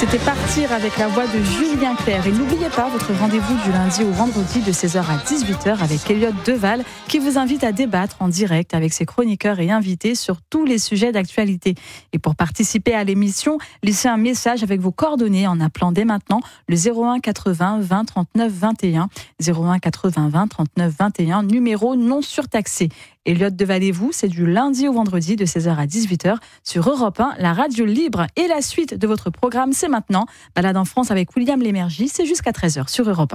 C'était Partir avec la voix de Julien Clerc. Et n'oubliez pas votre rendez-vous du lundi au vendredi de 16h à 18h avec Elliot Deval qui vous invite à débattre en direct avec ses chroniqueurs et invités sur tous les sujets d'actualité. Et pour participer à l'émission, laissez un message avec vos coordonnées en appelant dès maintenant le 01 80 20 39 21. 01 80 20 39 21, numéro non surtaxé. Elliot Deval et vous, c'est du lundi au vendredi de 16h à 18h sur Europe 1, la radio libre. Et la suite de votre programme, c'est maintenant. Balade en France avec William Lémergie, c'est jusqu'à 13h sur Europe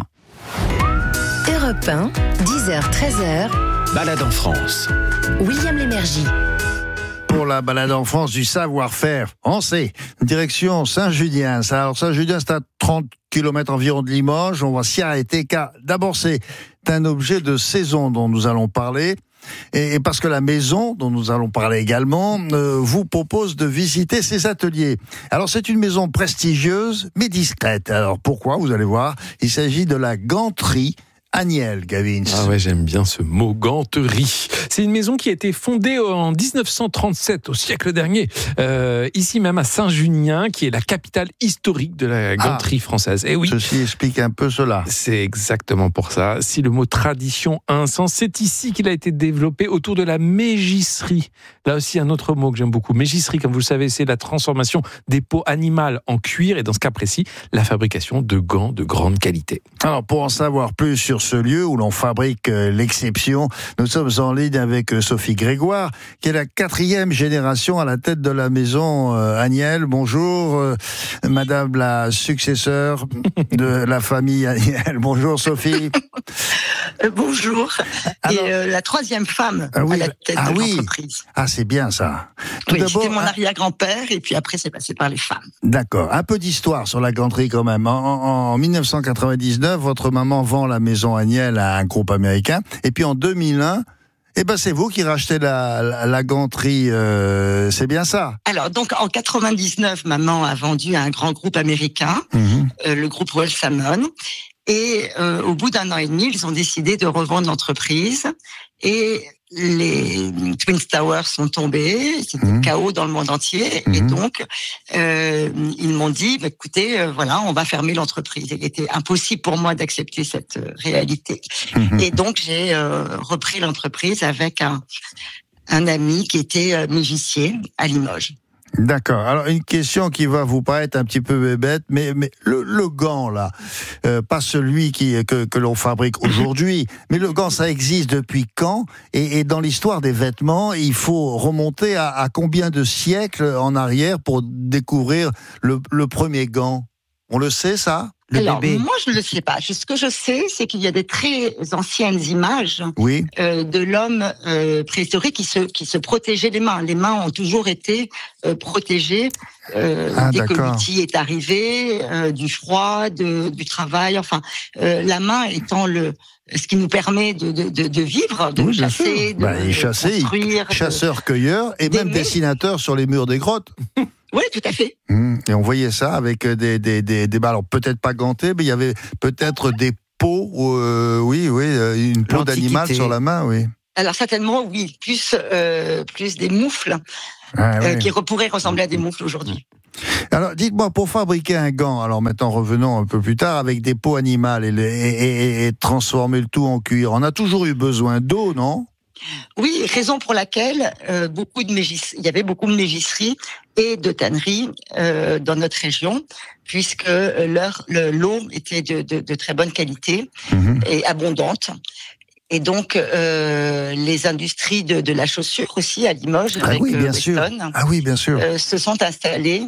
1. Europe 1, 10h, 13h. Balade en France. William Lémergie. Pour la balade en France du savoir-faire, on sait, direction Saint-Junien. Alors Saint-Junien, c'est à 30 km environ de Limoges. On va s'y arrêter car d'abord c'est un objet de saison dont nous allons parler. Et parce que la maison, dont nous allons parler également, vous propose de visiter ses ateliers. Alors c'est une maison prestigieuse, mais discrète. Alors pourquoi ? Vous allez voir, il s'agit de la ganterie Agnel Gavins. Ah ouais, j'aime bien ce mot, ganterie. C'est une maison qui a été fondée en 1937, au siècle dernier, ici même à Saint-Junien, qui est la capitale historique de la ganterie française. Et oui, ceci explique un peu cela. C'est exactement pour ça. Si le mot tradition a un sens, c'est ici qu'il a été développé autour de la mégisserie. Là aussi, un autre mot que j'aime beaucoup. Mégisserie, comme vous le savez, c'est la transformation des peaux animales en cuir et dans ce cas précis, la fabrication de gants de grande qualité. Alors, pour en savoir plus sur ce lieu où l'on fabrique l'exception, nous sommes en ligne avec Sophie Grégoire, qui est la 4e génération à la tête de la maison Agnel. Bonjour, madame la successeur de la famille Agnel. Bonjour Sophie. Bonjour. Alors, et la 3e femme à la tête de l'entreprise. Ah, c'est bien ça. Tout d'abord, c'était mon arrière-grand-père et puis après c'est passé par les femmes. D'accord. Un peu d'histoire sur la ganterie quand même. En 1999, votre maman vend la maison Agnel à un groupe américain. Et puis en 2001, c'est vous qui rachetez la ganterie, c'est bien ça? Alors, donc, en 99, maman a vendu à un grand groupe américain, le groupe Royal Salmon. Et au bout d'1 an et demi, ils ont décidé de revendre l'entreprise. Et les Twin Towers sont tombés, c'était le chaos dans le monde entier. Et donc, ils m'ont dit, écoutez, on va fermer l'entreprise. Il était impossible pour moi d'accepter cette réalité. Et donc, j'ai repris l'entreprise avec un ami qui était mégissier à Limoges. D'accord. Alors, une question qui va vous paraître un petit peu bête, mais le gant, là, pas celui que l'on fabrique aujourd'hui, mais le gant, ça existe depuis quand ? Et dans l'histoire des vêtements, il faut remonter à combien de siècles en arrière pour découvrir le premier gant ? On le sait, ça ? Alors, moi, je ne le sais pas. Ce que je sais, c'est qu'il y a des très anciennes images de l'homme préhistorique qui se protégeait les mains. Les mains ont toujours été protégées dès que l'outil est arrivé, du froid, du travail. Enfin, la main étant ce qui nous permet de vivre, de chasser, de construire. Chasseurs-cueilleurs et même dessinateurs sur les murs des grottes. Oui, tout à fait. Et on voyait ça avec des balles, alors peut-être pas gantées, mais il y avait peut-être des peaux, une peau d'animal sur la main, oui. Alors certainement, oui, plus des moufles qui pourraient ressembler à des moufles aujourd'hui. Alors, dites-moi, pour fabriquer un gant, alors maintenant revenons un peu plus tard, avec des peaux animales et transformer le tout en cuir, on a toujours eu besoin d'eau, non ? Oui, raison pour laquelle il y avait beaucoup de mégisseries et de tanneries dans notre région, puisque l'eau était de très bonne qualité et abondante. Et donc, les industries de la chaussure aussi à Limoges, avec Weston, se sont installées,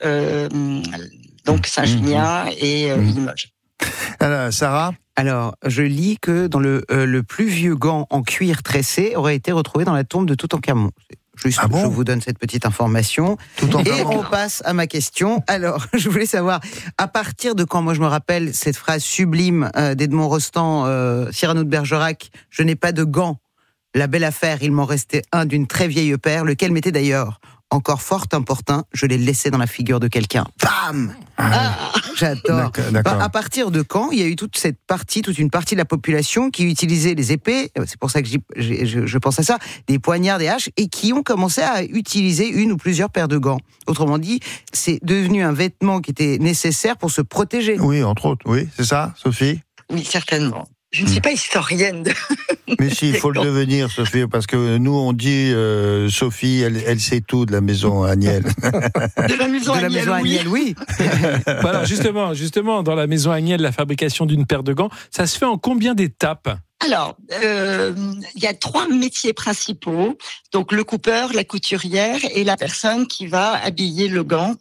donc Saint-Junien et Limoges. Alors, Sarah ? Alors, je lis que dans le plus vieux gant en cuir tressé aurait été retrouvé dans la tombe de Toutankhamon. Je vous donne cette petite information. Et on passe à ma question. Alors, je voulais savoir, à partir de quand, moi je me rappelle cette phrase sublime d'Edmond Rostand, Cyrano de Bergerac, je n'ai pas de gant, la belle affaire, il m'en restait un d'une très vieille paire, lequel m'était d'ailleurs encore fort importun, je l'ai laissé dans la figure de quelqu'un. Bam ! J'adore. D'accord. À partir de quand il y a eu toute une partie de la population qui utilisait les épées, c'est pour ça que je pense à ça, des poignards, des haches, et qui ont commencé à utiliser une ou plusieurs paires de gants. Autrement dit, c'est devenu un vêtement qui était nécessaire pour se protéger. Oui, entre autres. Oui, c'est ça, Sophie ? Oui, certainement. Je ne suis pas historienne. Mais si, il faut le devenir, Sophie, parce que nous, on dit, Sophie, elle sait tout de la maison Agnelle. De la maison Agnelle, oui. Alors justement, dans la maison Agnelle, la fabrication d'une paire de gants, ça se fait en combien d'étapes ? Alors, il y a 3 métiers principaux. Donc, le coupeur, la couturière et la personne qui va habiller le gant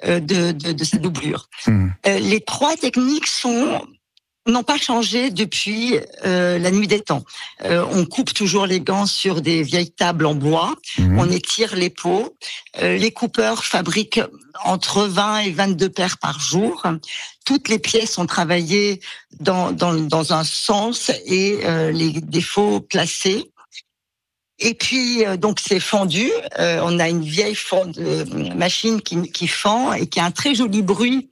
de sa doublure. Les 3 techniques n'ont pas changé depuis la nuit des temps. On coupe toujours les gants sur des vieilles tables en bois. On étire les peaux. Les coupeurs fabriquent entre 20 et 22 paires par jour. Toutes les pièces sont travaillées dans un sens et les défauts placés. Et puis, donc, c'est fendu. On a une vieille machine qui fend et qui a un très joli bruit.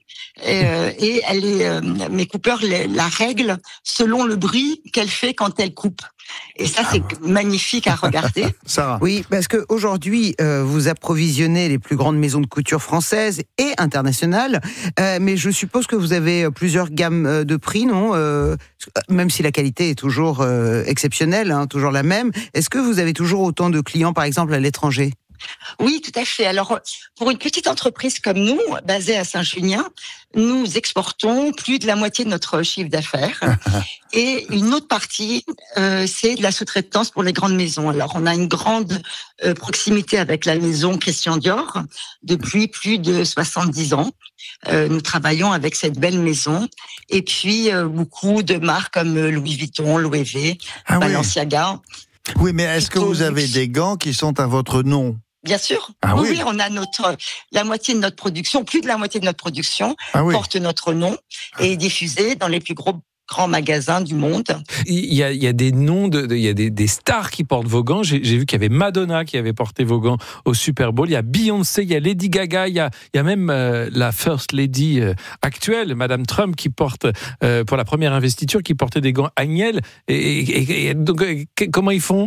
Et mes coupeurs la règlent selon le bruit qu'elle fait quand elle coupe. Et ça, c'est magnifique à regarder. Sarah. Oui, parce qu'aujourd'hui, vous approvisionnez les plus grandes maisons de couture françaises et internationales, mais je suppose que vous avez plusieurs gammes de prix, non ? Même si la qualité est toujours exceptionnelle, toujours la même. Est-ce que vous avez toujours autant de clients, par exemple, à l'étranger ? Oui, tout à fait. Alors, pour une petite entreprise comme nous, basée à Saint-Junien, nous exportons plus de la moitié de notre chiffre d'affaires. Et une autre partie, c'est de la sous-traitance pour les grandes maisons. Alors, on a une grande proximité avec la maison Christian Dior depuis plus de 70 ans. Nous travaillons avec cette belle maison. Et puis, beaucoup de marques comme Louis Vuitton, Louis V, Balenciaga. Oui, mais est-ce que vous avez des gants qui sont à votre nom ? Bien sûr. Oui, on a la moitié de notre production, plus de la moitié de notre production porte notre nom et est diffusée dans les plus grands magasins du monde. Il y a des noms, il y a des stars qui portent vos gants. J'ai vu qu'il y avait Madonna qui avait porté vos gants au Super Bowl. Il y a Beyoncé, il y a Lady Gaga, il y a même la First Lady actuelle, Madame Trump, qui porte pour la première investiture, qui portait des gants Agnelle. Et donc, comment ils font ?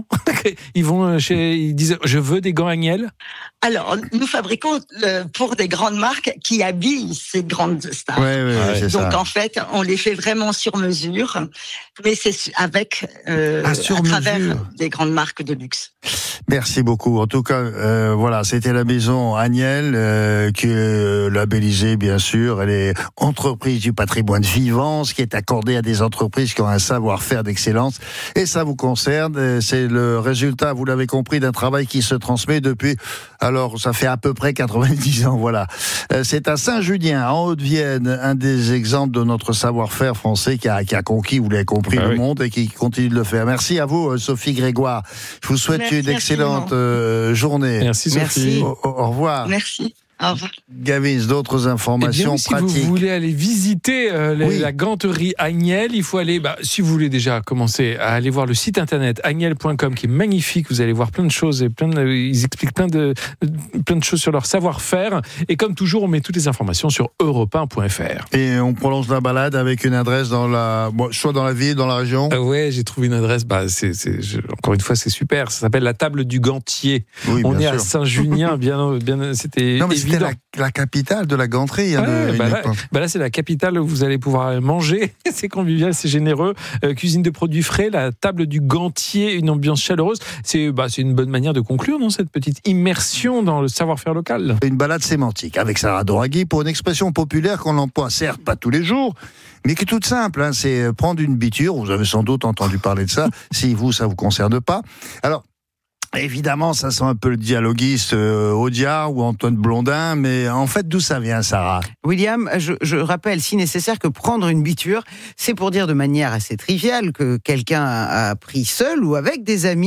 Ils disent, je veux des gants Agnelle. Alors, nous fabriquons pour des grandes marques qui habillent ces grandes stars. C'est donc, ça. en fait, on les fait vraiment sur mesure, mais c'est avec à travers des grandes marques de luxe. Merci beaucoup. En tout cas, voilà, c'était la maison Agnelle qui est labellisée, bien sûr. Elle est entreprise du patrimoine vivant, ce qui est accordé à des entreprises qui ont un savoir-faire d'excellence. Et ça vous concerne. C'est le résultat, vous l'avez compris, d'un travail qui se transmet depuis... Alors, ça fait à peu près 90 ans, voilà. C'est à Saint-Junien, en Haute-Vienne, un des exemples de notre savoir-faire français qui a conquis, vous l'avez compris, le monde et qui continue de le faire. Merci à vous, Sophie Grégoire. Je vous souhaite une excellente journée. Merci, Sophie. Au revoir. Merci. Au revoir. Gavin, d'autres informations pratiques. Si vous voulez aller visiter la ganterie Agnelle, il faut aller, si vous voulez déjà commencer à aller voir le site internet agnelle.com qui est magnifique. Vous allez voir plein de choses et ils expliquent plein de choses sur leur savoir-faire. Et comme toujours, on met toutes les informations sur europe1.fr. Et on prolonge la balade avec une adresse soit dans la ville, dans la région. Ouais, j'ai trouvé une adresse. Encore une fois, c'est super. Ça s'appelle la table du Gantier. Oui, on est sûr. À Saint-Junien, bien, c'était. Non, mais c'était la capitale de la ganterie. Là, c'est la capitale où vous allez pouvoir manger. C'est convivial, c'est généreux. Cuisine de produits frais, la table du Gantier, une ambiance chaleureuse. C'est une bonne manière de conclure, non, cette petite immersion dans le savoir-faire local. Une balade sémantique avec Sarah Doraghi pour une expression populaire qu'on emploie, certes, pas tous les jours, mais qui est toute simple. C'est prendre une biture. Vous avez sans doute entendu parler de ça. Si ça vous concerne pas. Alors, évidemment, ça sent un peu le dialoguiste Audiard ou Antoine Blondin, mais en fait, d'où ça vient, Sarah ? William, je rappelle, si nécessaire, que prendre une biture, c'est pour dire de manière assez triviale que quelqu'un a pris seul ou avec des amis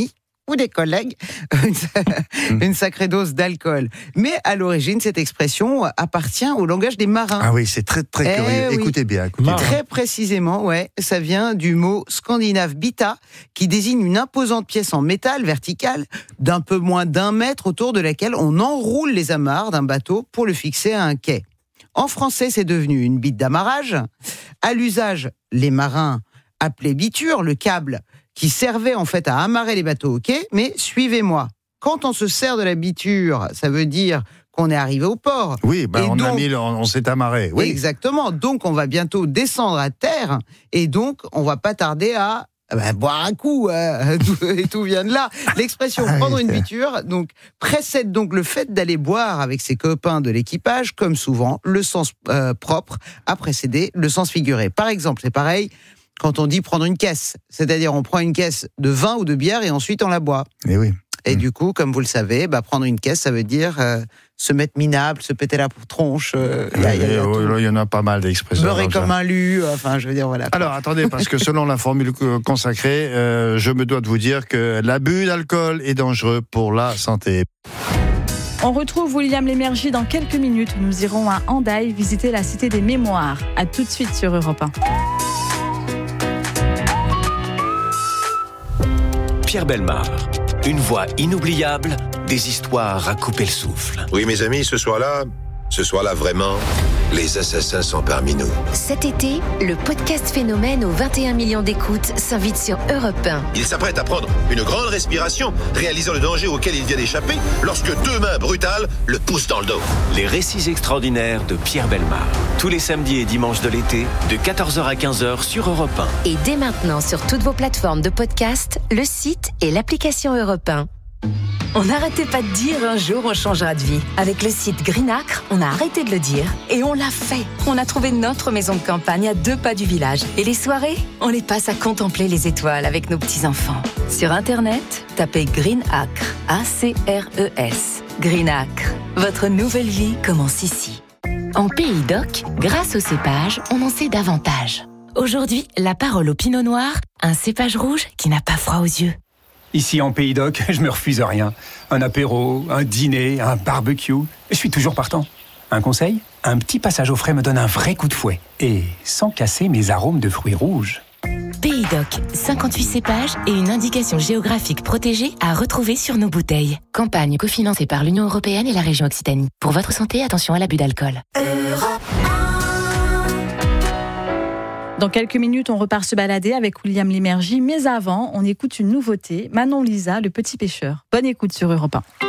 ou des collègues une sacrée dose d'alcool. Mais à l'origine, cette expression appartient au langage des marins. Ah oui, c'est très très curieux. Écoutez bien. Très précisément, ouais, ça vient du mot scandinave bita, qui désigne une imposante pièce en métal verticale d'un peu moins d'1 mètre autour de laquelle on enroule les amarres d'un bateau pour le fixer à un quai. En français, c'est devenu une bite d'amarrage. À l'usage, les marins appelaient biture le câble qui servait en fait à amarrer les bateaux au quai, mais suivez-moi. Quand on se sert de la biture, ça veut dire qu'on est arrivé au port. Oui, on s'est amarré. Oui. Exactement. Donc, on va bientôt descendre à terre et donc, on va pas tarder à boire un coup. Et tout vient de là. L'expression prendre une biture donc, précède donc le fait d'aller boire avec ses copains de l'équipage. Comme souvent, le sens propre a précédé le sens figuré. Par exemple, c'est pareil quand on dit prendre une caisse. C'est-à-dire, on prend une caisse de vin ou de bière et ensuite on la boit. Et oui. Et du coup, comme vous le savez, prendre une caisse, ça veut dire se mettre minable, se péter la tronche. Il y en a pas mal d'expressions. Beurrer comme un lu, je veux dire, voilà. Alors, attendez, parce que selon la formule consacrée, je me dois de vous dire que l'abus d'alcool est dangereux pour la santé. On retrouve William Lémergie dans quelques minutes. Nous irons à Hendaye visiter la Cité des Mémoires. À tout de suite sur Europe 1. Pierre Bellemare, une voix inoubliable, des histoires à couper le souffle. Oui, mes amis, ce soir-là, vraiment, les assassins sont parmi nous. Cet été, le podcast Phénomène aux 21 millions d'écoutes s'invite sur Europe 1. Il s'apprête à prendre une grande respiration, réalisant le danger auquel il vient d'échapper, lorsque 2 mains brutales le poussent dans le dos. Les récits extraordinaires de Pierre Bellemare. Tous les samedis et dimanches de l'été, de 14h à 15h sur Europe 1. Et dès maintenant sur toutes vos plateformes de podcast, le site et l'application Europe 1. On n'arrêtait pas de dire un jour on changera de vie. Avec le site Greenacre, on a arrêté de le dire et on l'a fait. On a trouvé notre maison de campagne à 2 pas du village. Et les soirées, on les passe à contempler les étoiles avec nos petits-enfants. Sur Internet, tapez Greenacre, A-C-R-E-S. Greenacre, votre nouvelle vie commence ici. En Pays d'Oc, grâce au cépage, on en sait davantage. Aujourd'hui, la parole au Pinot Noir, un cépage rouge qui n'a pas froid aux yeux. Ici en Pays d'Oc, je me refuse à rien. Un apéro, un dîner, un barbecue, je suis toujours partant. Un conseil ? Un petit passage au frais me donne un vrai coup de fouet. Et sans casser mes arômes de fruits rouges. Pays d'Oc, 58 cépages et une indication géographique protégée à retrouver sur nos bouteilles. Campagne cofinancée par l'Union européenne et la région Occitanie. Pour votre santé, attention à l'abus d'alcool. Dans quelques minutes, on repart se balader avec William Lémergie. Mais avant, on écoute une nouveauté. Manon Lisa, le petit pêcheur. Bonne écoute sur Europe 1.